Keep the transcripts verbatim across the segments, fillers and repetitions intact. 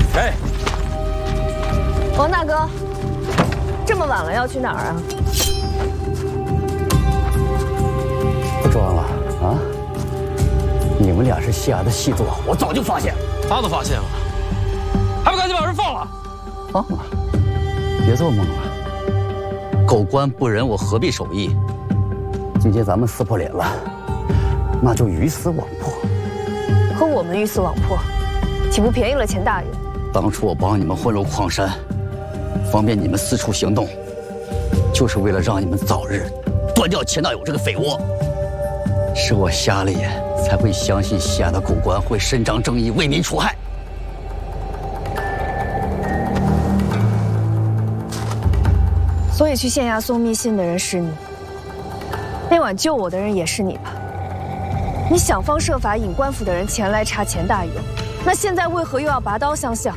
哎， 王大哥，这么晚了要去哪儿啊？ 不装了啊！你们俩是谢衙的细作，我早就发现。 他都发现了，还不赶紧把人放了？ 放了，别做梦了。狗官不仁，我何必守义？今天咱们撕破脸了，那就鱼死网破。 和我们鱼死网破，岂不便宜了钱大人？ 当初我帮你们混入矿山，方便你们四处行动，就是为了让你们早日断掉钱大友这个匪窝。是我瞎了眼，才会相信谢衙的狗官会伸张正义，为民除害。 所以去县衙送密信的人是你，那晚救我的人也是你吧？你想方设法引官府的人前来查钱大友，那现在为何又要拔刀相向？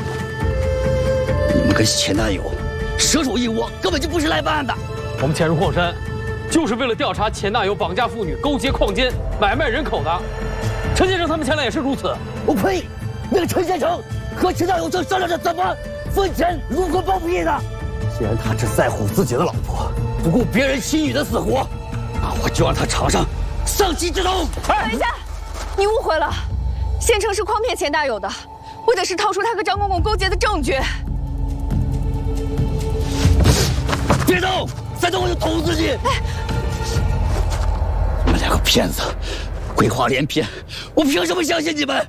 你们跟钱大友蛇手一窝，根本就不是来办案的。 我们潜入矿山，就是为了调查钱大友绑架妇女、勾结矿奸、买卖人口的。陈先生他们前来也是如此。 我呸！那个陈先生和钱大友正商量着怎么分钱，如何包庇呢？既然他只在乎自己的老婆，不顾别人妻女的死活，那我就让他尝上丧妻之痛。 等一下，你误会了，县城是诓骗钱大友的，为的是套出他和张公公勾结的证据。 别动！再动我就捅死你！你们两个骗子，鬼话连篇，我凭什么相信你们？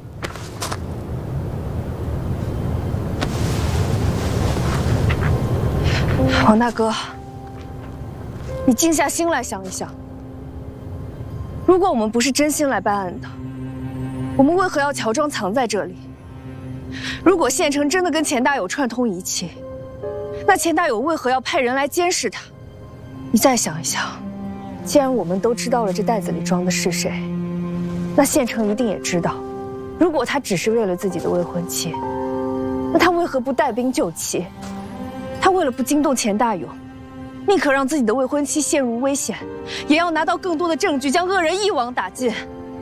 王大哥，你静下心来想一想，如果我们不是真心来办案的，我们为何要乔装藏在这里？如果县城真的跟钱大友串通一气，那钱大友为何要派人来监视他？你再想一想，既然我们都知道了这袋子里装的是谁，那县城一定也知道，如果他只是为了自己的未婚妻，那他为何不带兵救妻？他为了不惊动钱大友，宁可让自己的未婚妻陷入危险，也要拿到更多的证据，将恶人一网打尽。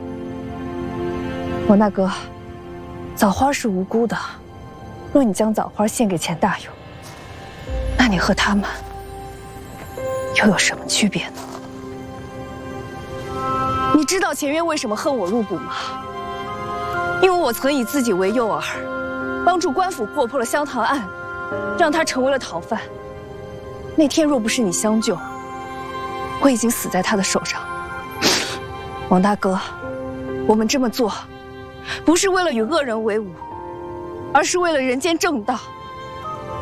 王大哥，枣花是无辜的，若你将枣花献给钱大友，那你和他们又有什么区别呢？你知道钱渊为什么恨我入骨吗？因为我曾以自己为诱饵，帮助官府破破了香堂案，让他成为了逃犯。那天若不是你相救，我已经死在他的手上。王大哥，我们这么做，不是为了与恶人为伍，而是为了人间正道。